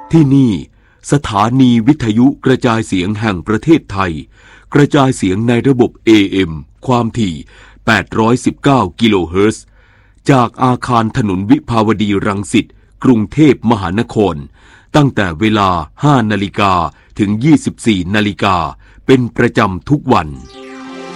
ที่นี่สถานีวิทยุกระจายเสียงแห่งประเทศไทยกระจายเสียงในระบบ AM ความถี่819กิโลเฮิรตซ์จากอาคารถนนวิภาวดีรังสิตกรุงเทพมหานครตั้งแต่เวลา 5 นาฬิกาถึง 24 นาฬิกาเป็นประจำทุกวัน